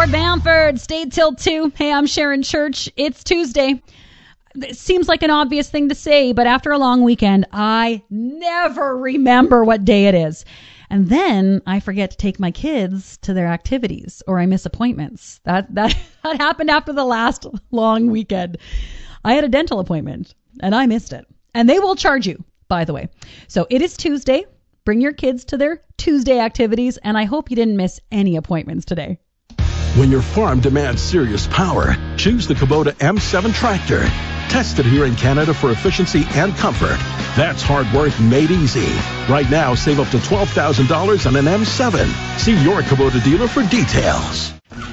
Bamford, stay till 2. Hey, I'm Sharon Church. It's Tuesday. It seems like an obvious thing to say, but after a long weekend, I never remember what day it is. And then I forget to take my kids to their activities, or I miss appointments. That happened after the last long weekend. I had a dental appointment, and I missed it. And they will charge you, by the way. So it is Tuesday. Bring your kids to their Tuesday activities, and I hope you didn't miss any appointments today. When your farm demands serious power, choose the Kubota M7 tractor. Tested here in Canada for efficiency and comfort. That's hard work made easy. Right now, save up to $12,000 on an M7. See your Kubota dealer for details.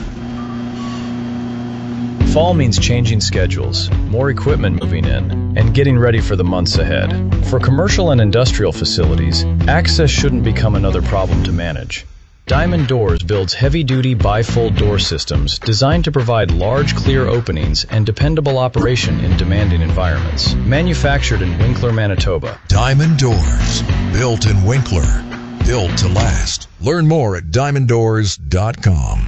Fall means changing schedules, more equipment moving in, and getting ready for the months ahead. For commercial and industrial facilities, access shouldn't become another problem to manage. Diamond Doors builds heavy-duty bifold door systems designed to provide large, clear openings and dependable operation in demanding environments. Manufactured in Winkler, Manitoba. Diamond Doors, built in Winkler, built to last. Learn more at diamonddoors.com.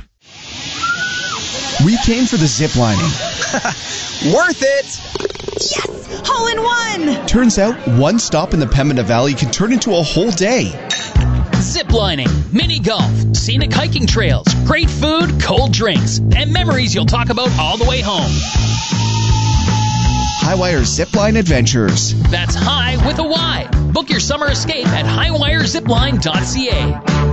We came for the zip lining. Worth it! Yes! Hole in one! Turns out one stop in the Pembina Valley can turn into a whole day. Ziplining, mini golf, scenic hiking trails, great food, cold drinks, and memories you'll talk about all the way home. Highwire Zipline Adventures. That's high with a Y. Book your summer escape at highwirezipline.ca.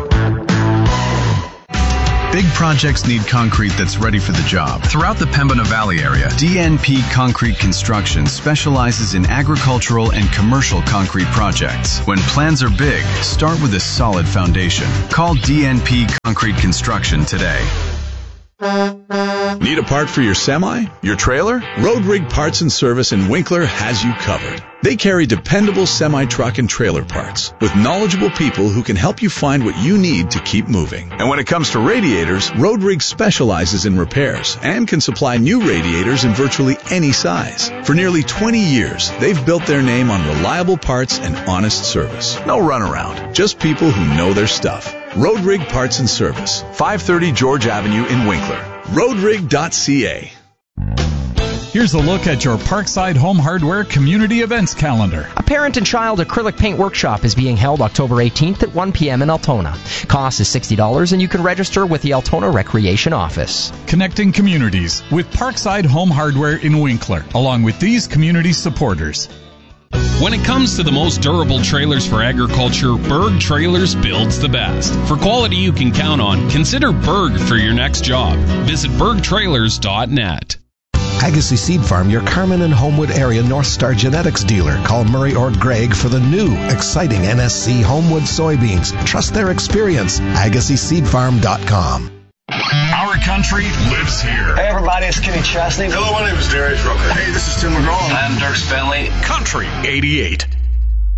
Big projects need concrete that's ready for the job. Throughout the Pembina Valley area, DNP Concrete Construction specializes in agricultural and commercial concrete projects. When plans are big, start with a solid foundation. Call DNP Concrete Construction today. Need a part for your semi? Your trailer? Road Rig Parts and Service in Winkler has you covered. They carry dependable semi-truck and trailer parts with knowledgeable people who can help you find what you need to keep moving. And when it comes to radiators, Road Rig specializes in repairs and can supply new radiators in virtually any size. For nearly 20 years, they've built their name on reliable parts and honest service. No runaround, just people who know their stuff. Road Rig Parts and Service, 530 George Avenue in Winkler. Roadrig.ca. Here's a look at your Parkside Home Hardware Community Events calendar. A parent and child acrylic paint workshop is being held October 18th at 1 p.m. in Altona. Cost is $60, and you can register with the Altona Recreation Office. Connecting communities with Parkside Home Hardware in Winkler, along with these community supporters. When it comes to the most durable trailers for agriculture, Berg Trailers builds the best. For quality you can count on, consider Berg for your next job. Visit bergtrailers.net. Agassiz Seed Farm, your Carman and Homewood area North Star Genetics dealer. Call Murray or Greg for the new, exciting NSC Homewood soybeans. Trust their experience. AgassizSeedFarm.com. Our country lives here. Hey everybody, it's Kenny Chesney. Hello, my name is Darius Rucker. Hey, this is Tim McGraw. I'm Dirk Bentley. Country 88.